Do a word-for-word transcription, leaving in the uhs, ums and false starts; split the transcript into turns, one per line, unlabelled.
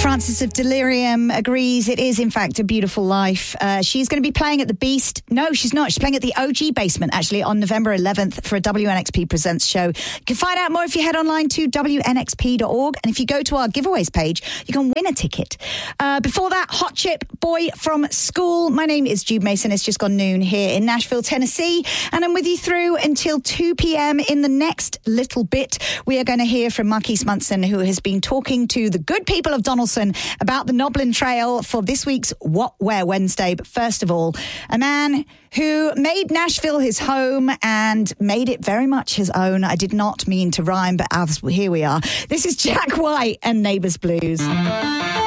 Francis of Delirium agrees it is, in fact, a beautiful life. Uh, she's going to be playing at the Beast. No, she's not. She's playing at the O G Basement, actually, on November eleventh for a W N X P Presents show. You can find out more if you head online to W N X P dot org. And if you go to our giveaways page, you can win a ticket. Uh, before that, Hot Chip, Boy from School. My name is Jude Mason. It's just gone noon here in Nashville, Tennessee. And I'm with you through until two p.m. In the next little bit, we are going to hear from Marquise Munson, who has been talking to the good people of Donaldson about the Noblin Trail for this week's What Wear Wednesday. But first of all, a man who made Nashville his home and made it very much his own. I did not mean to rhyme, but as here we are. This is Jack White and Neighbors Blues.